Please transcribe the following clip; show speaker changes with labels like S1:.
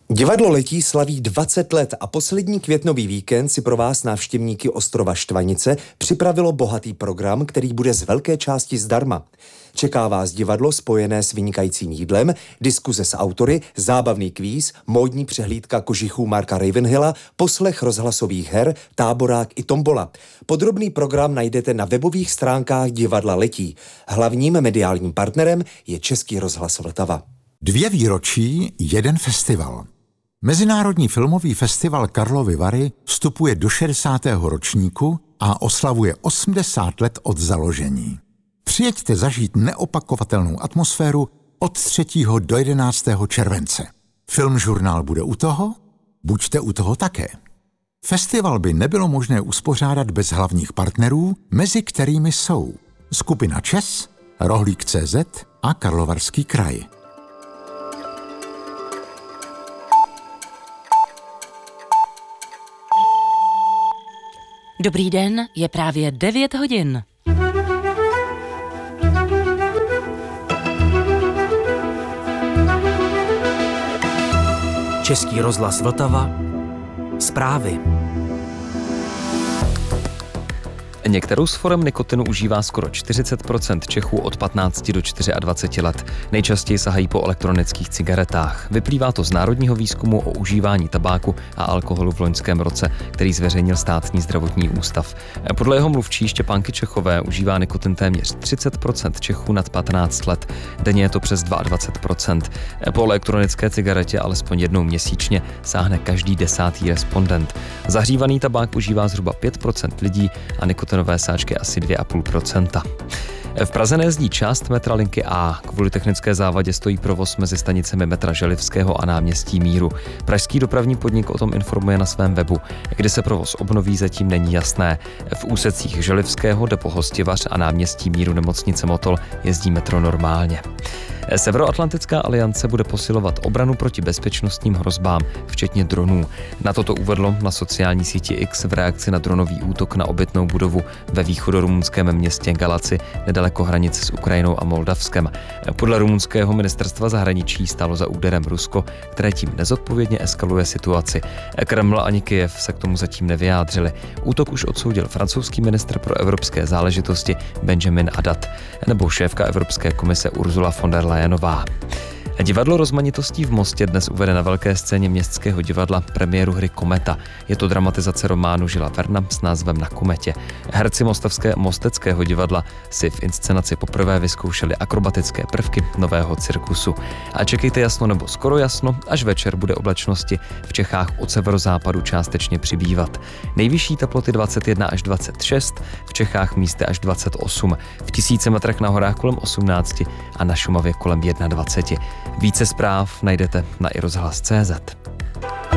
S1: Divadlo Letí slaví 20 let a poslední květnový víkend si pro vás návštěvníky ostrova Štvanice připravilo bohatý program, který bude z velké části zdarma. Čeká vás divadlo spojené s vynikajícím jídlem, diskuze s autory, zábavný kvíz, módní přehlídka kožichů Marka Ravenhilla, poslech rozhlasových her, táborák i tombola. Podrobný program najdete na webových stránkách Divadla Letí. Hlavním mediálním partnerem je Český rozhlas Vltava.
S2: 2 výročí, 1 festival. Mezinárodní filmový festival Karlovy Vary vstupuje do 60. ročníku a oslavuje 80 let od založení. Přijeďte zažít neopakovatelnou atmosféru od 3. do 11. července. Filmžurnál bude u toho? Buďte u toho také. Festival by nebylo možné uspořádat bez hlavních partnerů, mezi kterými jsou skupina ČES, Rohlík.cz a Karlovarský kraj.
S3: Dobrý den, je právě 9 hodin.
S4: Český rozhlas Vltava. Zprávy.
S5: Některou z forem nikotinu užívá skoro 40% Čechů od 15 do 24 let. Nejčastěji sahají po elektronických cigaretách. Vyplývá to z národního výzkumu o užívání tabáku a alkoholu v loňském roce, který zveřejnil Státní zdravotní ústav. Podle jeho mluvčí Štěpánky Čechové užívá nikotin téměř 30% Čechů nad 15 let. Denně je to přes 22%. Po elektronické cigaretě alespoň jednou měsíčně sáhne každý 10. respondent. Zahřívaný tabák užívá zhruba 5% lidí a nikotinové sáčky asi 2,5%. V Praze nejezdí část metra linky A. Kvůli technické závadě stojí provoz mezi stanicemi metra Želivského a náměstí Míru. Pražský dopravní podnik o tom informuje na svém webu. Kdy se provoz obnoví, zatím není jasné. V úsecích Želivského, depo Hostivař a náměstí Míru nemocnice Motol jezdí metro normálně. Severoatlantická aliance bude posilovat obranu proti bezpečnostním hrozbám, včetně dronů. Na toto uvedlo na sociální síti X v reakci na dronový útok na obytnou budovu ve východorumunském městě Galaci nedaleko hranice s Ukrajinou a Moldavskem. Podle rumunského ministerstva zahraničí stálo za úderem Rusko, které tím nezodpovědně eskaluje situaci. Kreml ani Kyjev se k tomu zatím nevyjádřili. Útok už odsoudil francouzský ministr pro evropské záležitosti Benjamin Haddad nebo šéfka Evropské komise Ursula von der Leyenová. Divadlo Rozmanitostí v Mostě dnes uvede na velké scéně Městského divadla premiéru hry Kometa. Je to dramatizace románu Žila Verna s názvem Na kometě. Herci Mosteckého divadla si v inscenaci poprvé vyzkoušeli akrobatické prvky nového cirkusu. A čekejte jasno nebo skoro jasno, až večer bude oblačnosti v Čechách od severozápadu částečně přibývat. Nejvyšší teploty 21 až 26, v Čechách místy až 28, v 1000 metrech na horách kolem 18 a na Šumavě kolem 21. Více zpráv najdete na iRozhlas.cz.